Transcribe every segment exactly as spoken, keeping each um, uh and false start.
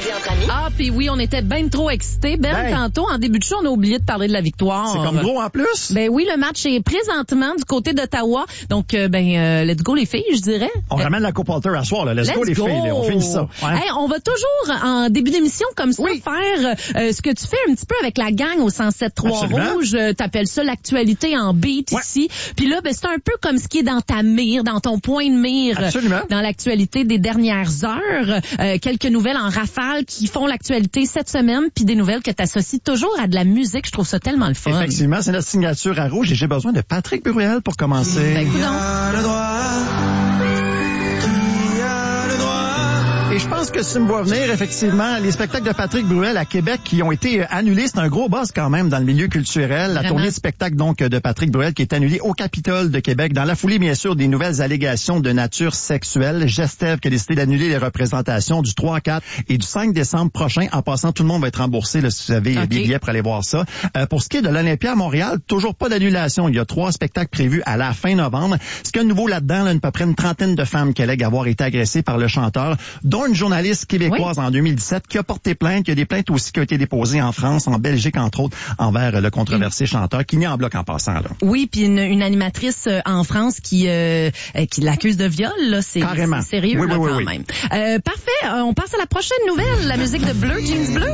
midi entre amis. Ah, puis oui, on était bien trop excités. Ben, Ben. tantôt, en début de show, on a oublié de parler de la victoire. C'est comme gros en plus. Ben oui, le match est présentement du côté d'Ottawa. Donc, euh, ben, euh, let's go les filles, je dirais. On ramène la Coupe Walter à soir, là. Let's, Let's go, les go. filles, là. On finit ça. Ouais. Hey, on va toujours, en début d'émission comme ça, Oui. faire euh, ce que tu fais un petit peu avec la gang au cent sept trois Absolument. Rouge. Euh, T'appelles ça l'actualité en beat Ouais. ici. Puis là, ben, c'est un peu comme ce qui est dans ta mire, dans ton point de mire. euh, Absolument. Dans l'actualité des dernières heures. Euh, quelques nouvelles en rafale qui font l'actualité cette semaine, puis des nouvelles que tu associes toujours à de la musique. Je trouve ça tellement le fun. Effectivement, c'est notre signature à Rouge et j'ai besoin de Patrick Bruel pour commencer. Ben, écoute donc. le droit, qui a le droit. Et je pense que si tu me vois venir, effectivement, les spectacles de Patrick Bruel à Québec qui ont été euh, annulés, c'est un gros buzz quand même dans le milieu culturel. La Vraiment. tournée de spectacle donc de Patrick Bruel qui est annulée au Capitole de Québec dans la foulée, bien sûr, des nouvelles allégations de nature sexuelle. Gestev qui a décidé d'annuler les représentations du trois, quatre et du cinq décembre prochain. En passant, tout le monde va être remboursé là, si vous avez Okay. des billets pour aller voir ça. Euh, pour ce qui est de l'Olympia à Montréal, toujours pas d'annulation. Il y a trois spectacles prévus à la fin novembre. Ce qu'il y a de nouveau là-dedans, là, à peu près une trentaine de femmes qui allèguent avoir été agressées par le chanteur, dont une journaliste québécoise Oui. en deux mille dix-sept qui a porté plainte. Il y a des plaintes aussi qui ont été déposées en France, en Belgique, entre autres, envers le controversé chanteur, qui n'est en bloc en passant. Là. Oui, puis une, une animatrice euh, en France qui euh, euh, qui l'accuse de viol, là, c'est Carrément. c'est sérieux Oui, là, oui, quand oui, même. Euh, parfait, euh, on passe à la prochaine nouvelle, la musique de Bleu, Jeans Bleu.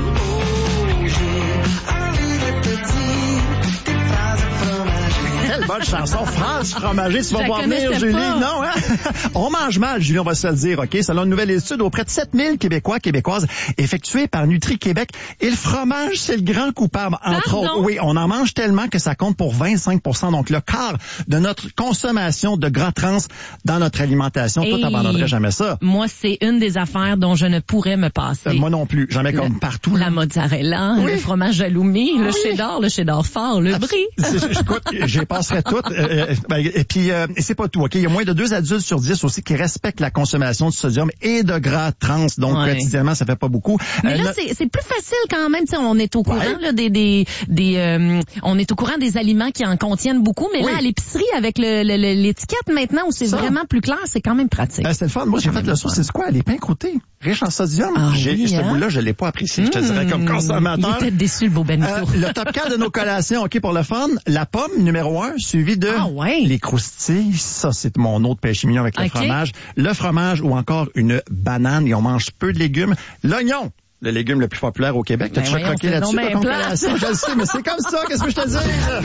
Quelle bonne chanson, France fromagée, tu vas Je la voir venir, connaissais Julie. pas. Non, hein? On mange mal, Julie, on va se le dire, OK? Selon une nouvelle étude, auprès de sept mille Québécois, Québécoises, effectuée par Nutri-Québec. Et le fromage, c'est le grand coupable, entre Pardon? autres. Oui, on en mange tellement que ça compte pour vingt-cinq pour cent, donc le quart de notre consommation de gras trans dans notre alimentation. Toi, Hey. t'abandonnerais jamais ça. Moi, c'est une des affaires dont je ne pourrais me passer. Euh, moi non plus. Jamais comme Le- partout. La mozzarella, Oui. le fromage halloumi, le Oui. cheddar, le cheddar fort, le brie. C'est- Écoute, j'y passerai toutes. Euh, euh, ben, et puis, euh, et c'est pas tout, OK? Il y a moins de deux adultes sur dix aussi qui respectent la consommation de sodium et de gras trans. Donc, Ouais. quotidiennement, ça fait pas beaucoup. Mais Euh, là, là- c'est c'est plus facile quand même. Tu sais, on est au courant Ouais. là, des des des euh, on est au courant des aliments qui en contiennent beaucoup. Mais Oui. là, à l'épicerie avec le- le- le- l'étiquette maintenant où c'est Ça. vraiment plus clair, c'est quand même pratique. Euh, c'est le fun. Moi, j'ai fait le saut. C'est quoi? Les pains croûtés. Riches en sodium. Ah j'ai, oui, ce hein? bout-là, je l'ai pas apprécié. Je te dirais comme consommateur. Il était déçu, le beau Benito. Euh, le top quatre de nos collations, OK, pour le fun. La pomme, numéro un, suivi de Ah ouais. les croustilles. Ça, c'est mon autre péché mignon avec le OK. fromage. Le fromage ou encore une banane. Et on mange peu de légumes. L'oignon. Le légume le plus populaire au Québec. Ben T'as-tu voyons, croqué c'est là-dessus donc dans ton bien plat. collation? Je le sais, mais c'est comme ça. Qu'est-ce que je te dis?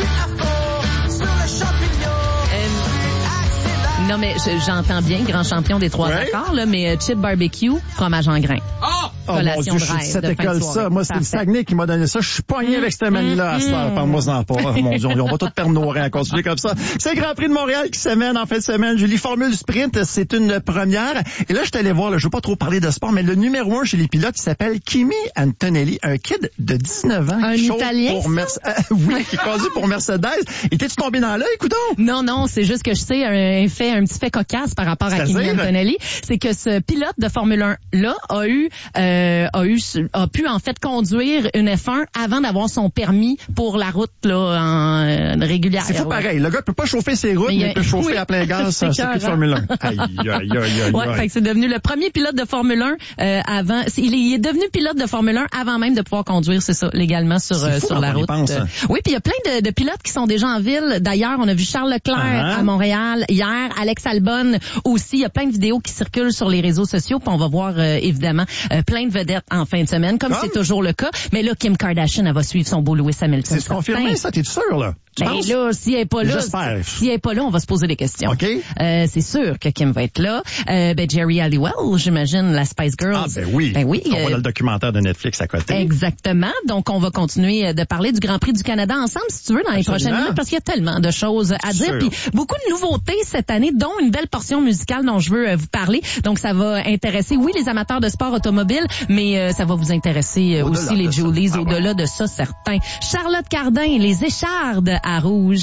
Euh, non, mais je- j'entends bien, grand champion des trois Ouais. accords, là, mais euh, chip barbecue, fromage en grains. Oh mon Collation Dieu, de je suis de rêve cette de fin de école, soirée. ça. Moi, c'est le Parfait. Saguenay qui m'a donné ça. Je suis pogné avec cette manie-là à cette heure. Parle-moi-en pas. Oh, mon Dieu, on va tout perdre nos reins à continuer comme ça. C'est le Grand Prix de Montréal qui s'amène en fin de semaine. Julie, Formule Sprint, c'est une première. Et là, je suis allé voir, là, je veux pas trop parler de sport, mais le numéro un chez les pilotes, il s'appelle Kimi Antonelli, un kid de dix-neuf ans. Un qui chauffe Italien, pour ça? Merce- euh, oui, qui conduit pour Mercedes. Étais-tu tombé dans l'œil, coudonc? Non, non, c'est juste que je sais un fait, un petit fait cocasse par rapport à Kimi C'est-à-dire? Antonelli, c'est que ce pilote de Formule un là a eu, euh, a eu, a pu en fait conduire une F un avant d'avoir son permis pour la route là en euh, régulière. C'est fou Ouais. pareil. Le gars peut pas chauffer ses routes, Mais il y mais a- il peut chauffer oui. à plein gaz sur un C'est circuit de écœurant. Formule un. Aïe, aïe, aïe, aïe, Ouais, aïe. fait que c'est devenu le premier pilote de Formule un euh, avant. c'est- Il est, il est devenu pilote de Formule un avant même de pouvoir conduire, c'est ça, légalement sur C'est euh, fou sur quand la on y route. pense, Euh, hein. oui, puis il y a plein de, de pilotes qui sont déjà en ville. D'ailleurs, on a vu Charles Leclerc Ah. à Montréal hier, Alex Albon aussi. Il y a plein de vidéos qui circulent sur les réseaux sociaux. Puis on va voir euh, évidemment euh, plein de vedettes en fin de semaine, comme Comme? c'est toujours le cas. Mais là, Kim Kardashian, elle va suivre son beau Lewis Hamilton. C'est certain. confirmé, ça? T'es sûr, là? Tu Ben penses? là, s'il est pas là, J'espère. s'il est pas là, on va se poser des questions. OK. Euh, c'est sûr que Kim va être là. Euh, ben Jerry Halliwell, j'imagine, la Spice Girls. Ah, ben oui. Ben oui. On voit euh, dans le documentaire de Netflix à côté. Exactement. Donc, on va continuer de parler du Grand Prix du Canada ensemble, si tu veux, dans les Absolument. prochaines minutes, parce qu'il y a tellement de choses à dire. Sûr. Puis beaucoup de nouveautés cette année, dont une belle portion musicale dont je veux euh, vous parler. Donc, ça va intéresser, oui, les amateurs de sport automobile, mais euh, ça va vous intéresser euh, Au-delà aussi les de ça. Julies, Ah ouais. au-delà de ça, certains. Charlotte Cardin, les échardes à rouge.